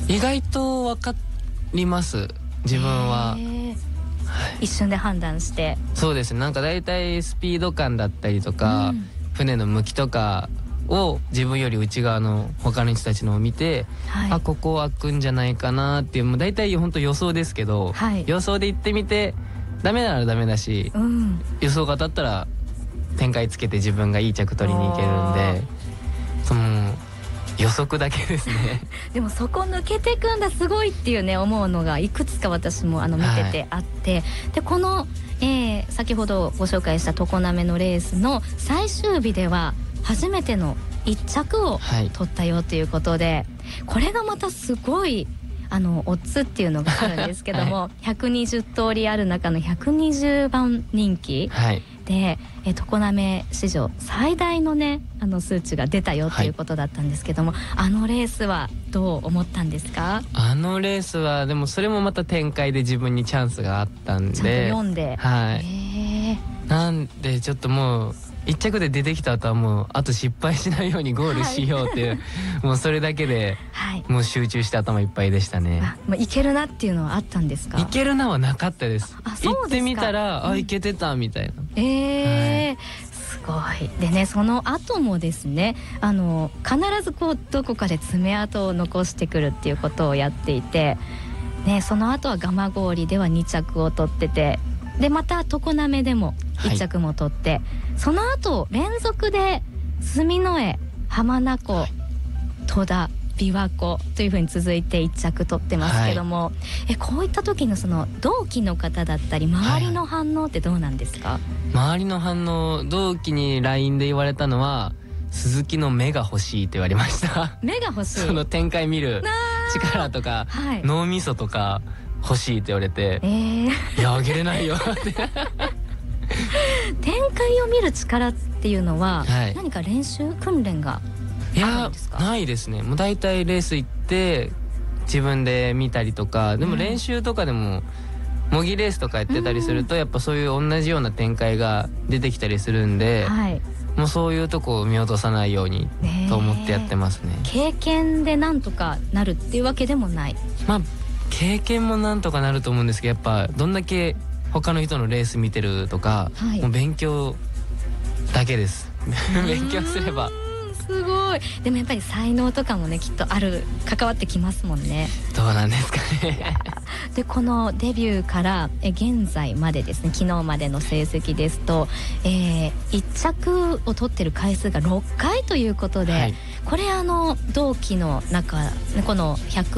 意外と分かります自分は。 一瞬で判断して。 そうですね、なんかだいたいスピード感だったりとか、船の向きとかを自分より内側の他の人たちのを見て、あ、ここ開くんじゃないかなっていう、もうだいたい本当予想ですけど、予想で行ってみてダメならダメだし、予想が当たったら展開つけて自分がいい着取りに行けるんで、その予測だけですね。 でもそこ抜けてくんだ、すごいっていうね思うのがいくつか私も見ててあって、でこの、先ほどご紹介した常滑のレースの最終日では初めての1着を取ったよということで、これがまたすごいオッズっていうのがあるんですけども、120通りある中の120番人気、で常滑史上最大のね数値が出たよということだったんですけども、レースはどう思ったんですか？ レースはでもそれもまた展開で自分にチャンスがあったんで、 ちゃんと読んで、 なんでちょっともう1着で出てきた後はもうあと失敗しないようにゴールしようっていう、もうそれだけでもう集中して頭いっぱいでしたね。 いけるなっていうのはあったんですか？ いけるなはなかったです。行ってみたらいけてたみたいな。 すごい。でね、その後もですね必ずこうどこかで爪痕を残してくるっていうことをやっていて、ね、その後は蒲郡では2着を取ってて、でまた常滑でも1着も取って、その後連続で住之江、浜名湖、戸田、琵琶湖というふうに続いて1着取ってますけども、こういった時のその同期の方だったり周りの反応ってどうなんですか？ 周りの反応、同期に LINE で言われたのは鈴木の目が欲しいって言われました。 目が欲しい、その展開見る力とか、脳みそとか欲しいって言われて、いやあげれないよって展開を見る力っていうのは、何か練習訓練があるんですか？ ないですね。もう大体レース行って自分で見たりとか、でも練習とかでも模擬レースとかやってたりすると、やっぱそういう同じような展開が出てきたりするんで、もうそういうとこを見落とさないようにと思ってやってますね。 経験でなんとかなるっていうわけでもない。 経験もなんとかなると思うんですけど、やっぱどんだけ他の人のレース見てるとか、もう勉強だけです。勉強すれば。 すごい。でもやっぱり才能とかもねきっと関わってきますもんね。 どうなんですかね。 でこのデビューから現在までですね、昨日までの成績ですと、1着を取ってる回数が6回ということで、これ同期の中この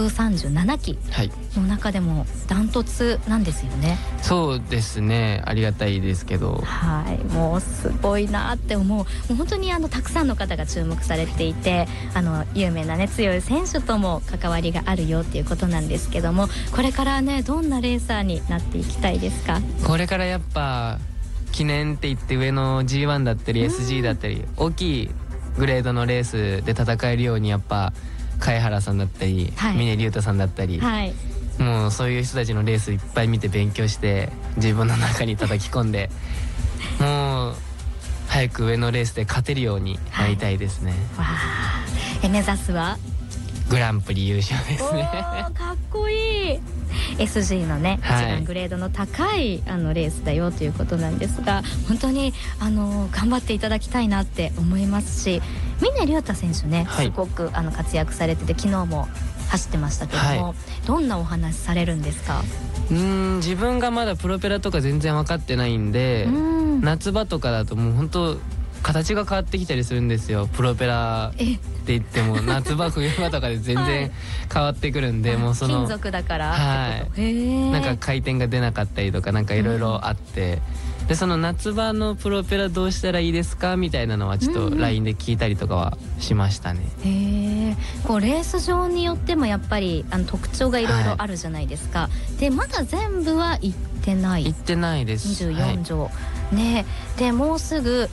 137期の中でもダントツなんですよね。 そうですね、ありがたいですけど、 もうすごいなって思う。もう本当にたくさんの方が注目されていて、有名なね強い選手とも関わりがあるよっていうことなんですけども、これからねどんなレーサーになっていきたいですか？ これからやっぱ記念って言って上の G1 だったり SG だったり大きいグレードのレースで戦えるように、やっぱ貝原さんだったり、峰竜太さんだったり、もうそういう人たちのレースいっぱい見て勉強して自分の中に叩き込んでもう早く上のレースで勝てるようになりたいですね。 目指すはグランプリ優勝ですね。 かっこいい。 SG のね、一番グレードの高いレースだよということなんですが、本当に頑張っていただきたいなって思いますし、峰竜太選手ね、すごく活躍されてて昨日も走ってましたけども、どんなお話されるんですか？ 自分がまだプロペラとか全然分かってないんで、夏場とかだともう本当形が変わってきたりするんですよ。プロペラって言っても夏場冬場とかで全然変わってくるんで、もうその金属だからなんか回転が出なかったりとかなんかいろいろあって、でその夏場のプロペラどうしたらいいですかみたいなのはちょっと LINE で聞いたりとかはしましたね。 こうレース場によってもやっぱり特徴がいろいろあるじゃないですか。でまだ全部は行ってない。 行ってないです。 24条、ね。でもうすぐ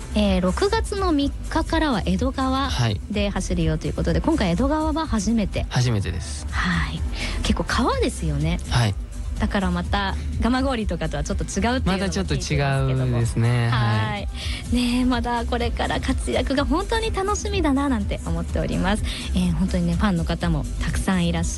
6月の3日からは江戸川で走るよということで、今回江戸川は初めてです。 結構川ですよね。だからまた蒲郡とかとはちょっと違うっていうのを聞いてますけども、まだちょっと違うですね。ね、まだこれから活躍が本当に楽しみだななんて思っております。本当にねファンの方もたくさんいらっしゃいます。